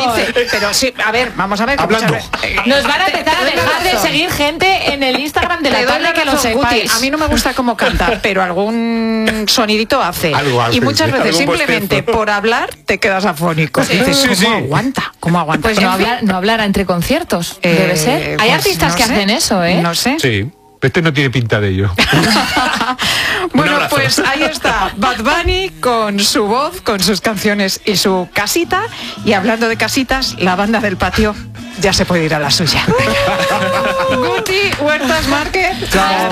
dice. Pero sí, a ver, vamos a ver. Hablando. Nos van a empezar a dejar de seguir gente en el Instagram de la tarde, que lo sepáis. A mí no me gusta cómo canta, pero algún sonidito hace. Algo hace, y muchas sí, veces algún simplemente bostezo. por hablar te quedas afónico. Sí. Dices, Sí, ¿cómo sí. aguanta? ¿Cómo aguanta? Pues no hablará entre conciertos, Eh, debe ser. Hay pues artistas no que sé, hacen eso, ¿eh? No sé. Sí, este no tiene pinta de ello. Bueno, abrazo. pues ahí está Bad Bunny con su voz, con sus canciones y su casita. Y hablando de casitas, la banda del patio ya se puede ir a la suya. Guti Huertas Márquez. Chao.